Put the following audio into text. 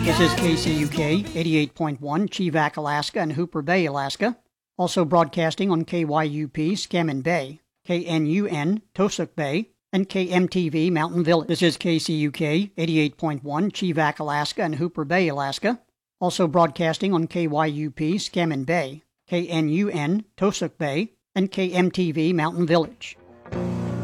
This is KCUK 88.1, Chivak, Alaska, and Hooper Bay, Alaska. Also broadcasting on KYUP, Scammon Bay, KNUN, Tosuk Bay, and KMTV, Mountain Village. This is KCUK 88.1, Chivak, Alaska, and Hooper Bay, Alaska. Also broadcasting on KYUP, Scammon Bay, KNUN, Tosuk Bay, and KMTV, Mountain Village.